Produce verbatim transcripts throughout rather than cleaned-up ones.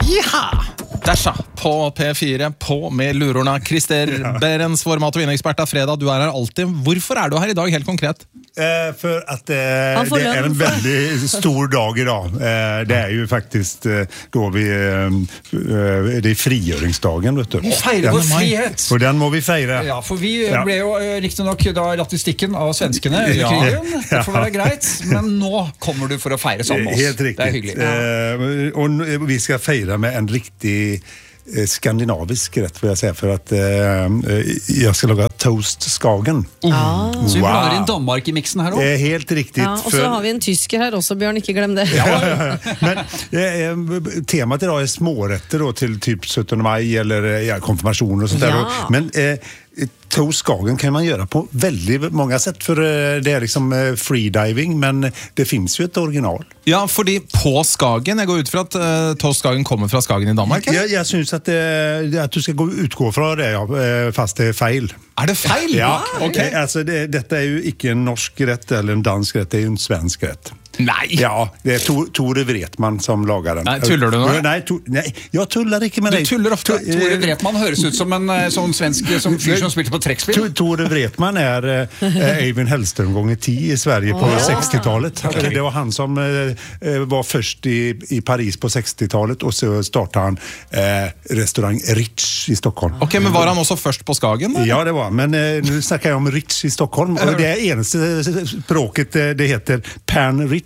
Ja! Dasha på P fire, på med lurorna. Christer ja. Berens, vår mat- og vinekspert av fredag. Du er her alltid. Hvorfor er du her i dag, helt konkret? Eh, för att eh, det är en väldigt stor dag idag. Eh, det är ju faktiskt eh, då vi eh, det är frigöringsdagen, vet du. Vi feirer vår frihet. Och den må vi feire. Ja, for vi ja. ble jo riktig nok da latt i stikken av svenskene i ja. krigen. Det får være greit, men nå kommer du for å feire sammen med oss. Helt riktigt. Det er hyggelig. Ja. Eh, och vi ska feira med en riktig skandinavisk rätt, får jag säga, för att eh, jag ska laga toast Skagen. Ah. Wow. Så vi blander in Danmark i mixen här också? Eh, helt riktigt. Ja, och så för... har vi en tysker här också, Björn, inte glöm det. Ja, ja, ja. Men eh, temat idag är smårätter då till typ sjuttonde maj eller ja, konfirmation och sånt där. Ja. Men eh, toast Skagen kan man göra på väldigt många sätt, för det är liksom freediving, men det finns ju ett original. Ja, fordi på Skagen, jeg går ut fra at uh, toast Skagen kommer fra Skagen i Danmark. Jeg, jeg synes at, uh, at du skal gå, utgå fra det, ja, fast det er feil. Er det feil? Ja, okay. altså det, dette er jo ikke en norsk rett eller en dansk rett, det er jo en svensk rett. Nej. Ja, det är Tor, Tore Wretman som lagar den. Nej, tullar du nå? Nej, to, nej, jag tullar inte med dig. Du tullar ofta. Tore Wretman høres ut som en sån svensk som fyr som spilte på trekkspill. Tore Wretman är äh, Eivind Hellström gång i tio i Sverige på oh, sextiotalet. Okay. Det var han som äh, var först i, i Paris på sextiotalet och så startade han äh, restaurang Ritz i Stockholm. Okej, okay, men var han också först på Skagen? Eller? Ja, det var. Men äh, nu snackar jag om Ritz i Stockholm. Och det är eneste språket, det heter Pern Ritz.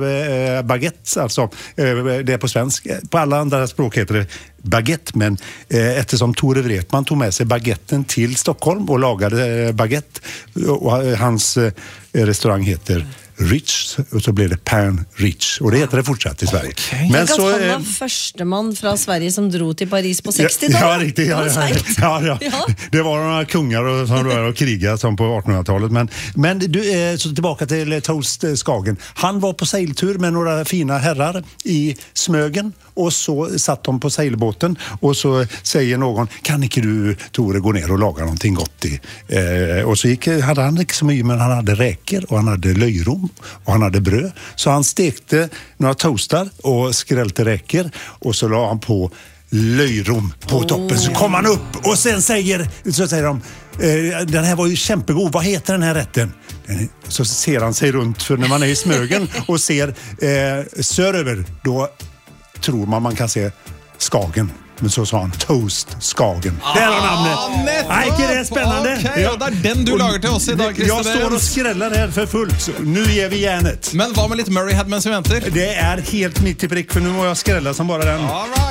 Eh, baguette, alltså eh, det är på svensk. På alla andra språk heter det baguette, men eh, eftersom Tore Wretman tog med sig baguetten till Stockholm och lagade eh, baguette, och eh, hans eh, restaurang heter Ritz, och så blev det Pern Ritz, och det heter det fortsatt i Sverige. Okay. Men så, han var eh, första man från Sverige som drog till Paris på sextiotalet. Ja, ja, riktigt. Ja, ja, ja, ja. Ja. Det var några kungar och, som var och krigade som på artonhundratalet. Men, men du, eh, så tillbaka till toast Skagen. Han var på seiltur med några fina herrar i Smögen, och så satt de på seilbåten, och så säger någon, kan inte du, Tore, gå ner och laga någonting gott i? Eh, och så gick, hade han inte så mycket, men han hade räkor och han hade löjrom och han hade bröd. Så han stekte några toastar och skrällde räkor, och så la han på löjrom på oh. toppen. Så kom han upp och sen säger, så säger de, eh, den här var ju kämpegod, vad heter den här rätten? Så ser han sig runt, för när man är i Smögen och ser eh, söderöver, då tror man man kan se Skagen. Men så sa han toast Skagen. Ah, det är namnet. Nej, inte det är spännande. Okay, ja. Det är den du och, lagar till oss idag, Christer. Jag står och skrällar här för fullt. Så nu ger vi järnet. Men vad med lite Murray Head mens vi väntar? Det är helt mitt i prick, för nu må jag skrälla som bara den.